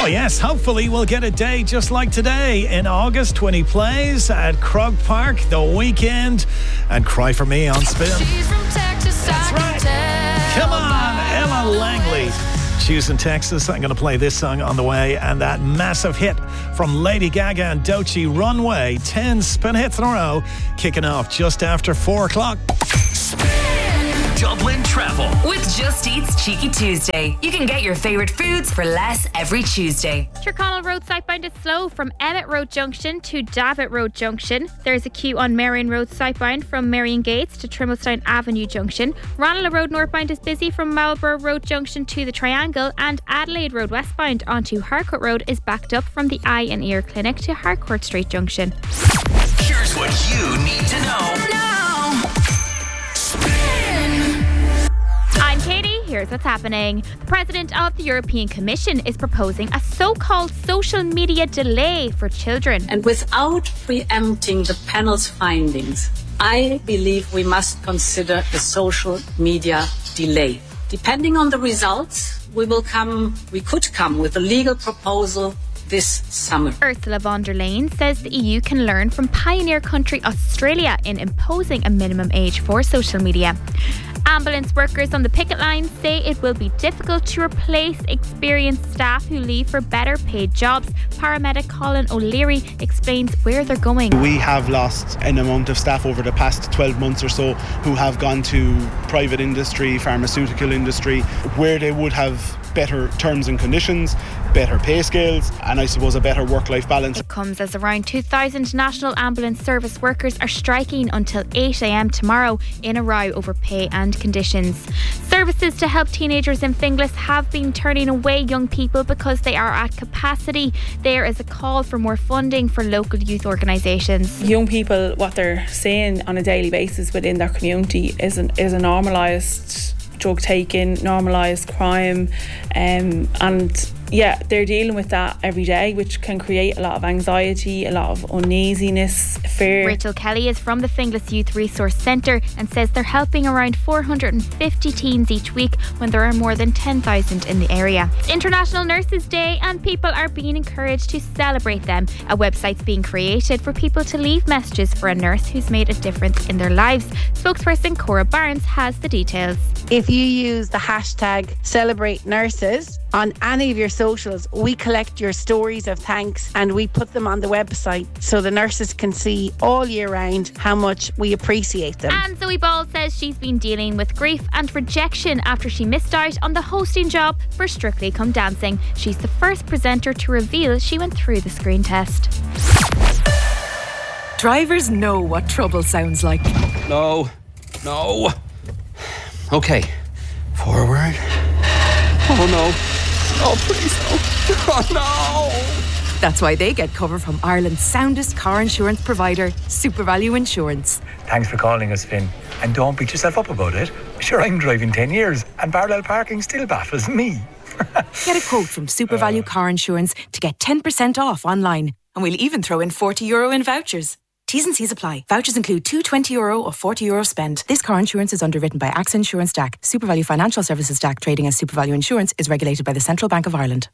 Oh yes, hopefully we'll get a day just like today in August when he plays at Croke Park, The Weekend, and Cry For Me on Spin. She's from Texas, That's right. Come on, Ella Langley. She's in Texas. I'm going to play this song on the way, and that massive hit from Lady Gaga and Doechii, Runway. 10 spin hits in a row, kicking off just after 4 o'clock. Dublin Travel with Just Eat's Cheeky Tuesday. You can get your favourite foods for less every Tuesday. Tyrconnell Road southbound is slow from Emmett Road Junction to Davitt Road Junction. There's a queue on Marion Road southbound from Marion Gates to Trimmelstown Avenue Junction. Ranelagh Road northbound is busy from Marlborough Road Junction to the Triangle, and Adelaide Road westbound onto Harcourt Road is backed up from the Eye and Ear Clinic to Harcourt Street Junction. Here's what you need to know. I'm Katie, here's what's happening. The President of the European Commission is proposing a so-called social media delay for children. And without preempting the panel's findings, I believe we must consider a social media delay. Depending on the results, we could come with a legal proposal this summer. Ursula von der Leyen says the EU can learn from pioneer country Australia in imposing a minimum age for social media. Ambulance workers on the picket line say it will be difficult to replace experienced staff who leave for better paid jobs. Paramedic Colin O'Leary explains where they're going. We have lost an amount of staff over the past 12 months or so who have gone to private industry, pharmaceutical industry, where they would have better terms and conditions, better pay scales, and I suppose a better work-life balance. It comes as around 2,000 National Ambulance Service workers are striking until 8 a.m. tomorrow in a row over pay and conditions. Services to help teenagers in Finglas have been turning away young people because they are at capacity. There is a call for more funding for local youth organisations. Young people, what they're seeing on a daily basis within their community is a normalised drug taking, normalised crime, and they're dealing with that every day, which can create a lot of anxiety, a lot of uneasiness, fear. Rachel Kelly is from the Finglas Youth Resource Centre and says they're helping around 450 teens each week when there are more than 10,000 in the area. It's International Nurses Day and people are being encouraged to celebrate them. A website's being created for people to leave messages for a nurse who's made a difference in their lives. Spokesperson Cora Barnes has the details. If you use the hashtag Celebrate Nurses on any of your socials, we collect your stories of thanks and we put them on the website so the nurses can see all year round how much we appreciate them. And Zoe Ball says she's been dealing with grief and rejection after she missed out on the hosting job for Strictly Come Dancing. She's the first presenter to reveal she went through the screen test. Drivers know what trouble sounds like. No. Okay, forward. Oh no. Oh, please no. Oh no. That's why they get cover from Ireland's soundest car insurance provider, SuperValue Insurance. Thanks for calling us, Finn. And don't beat yourself up about it. Sure, I'm driving 10 years and parallel parking still baffles me. Get a quote from SuperValue Car Insurance to get 10% off online. And we'll even throw in €40 in vouchers. T's and C's apply. Vouchers include two €20 or €40 spend. This car insurance is underwritten by AXA Insurance DAC. SuperValue Financial Services DAC, trading as SuperValue Insurance, is regulated by the Central Bank of Ireland.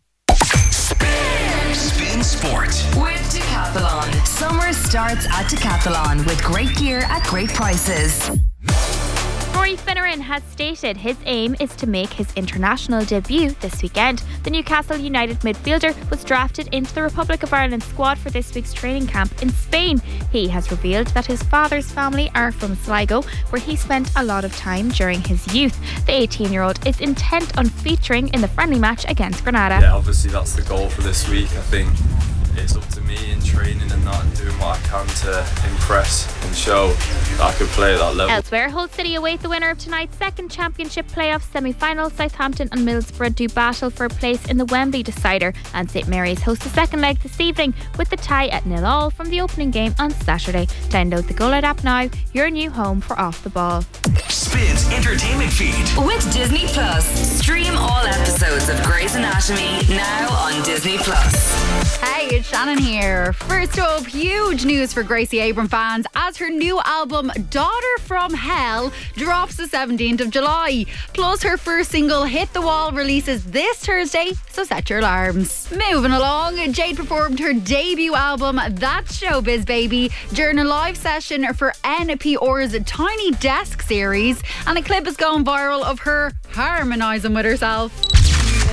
Spin Sport with Decathlon. Summer starts at Decathlon with great gear at great prices. Rory Finneran has stated his aim is to make his international debut this weekend. The Newcastle United midfielder was drafted into the Republic of Ireland squad for this week's training camp in Spain. He has revealed that his father's family are from Sligo, where he spent a lot of time during his youth. The 18-year-old is intent on featuring in the friendly match against Granada. Yeah, obviously that's the goal for this week. I think it's up to me in training and not doing what I can to impress and show that I could play at that level. Elsewhere, Hull City await the winner of tonight's second championship playoff semi-final. Southampton and Middlesbrough do battle for a place in the Wembley decider, and St Mary's host the second leg this evening with the tie at 0-0 from the opening game on Saturday. Download the Go Loud app now, your new home for Off the Ball. Spins entertainment feed With Disney Plus. Stream all episodes of Grey's Anatomy now on Disney Plus. Hi, you're it's Shannon here. First up, huge news for Gracie Abrams fans as her new album Daughter from Hell drops the 17th of July. Plus her first single Hit the Wall releases this Thursday, so set your alarms. Moving along, Jade performed her debut album That's Showbiz Baby during a live session for NPR's Tiny Desk series, and a clip is going viral of her harmonising with herself.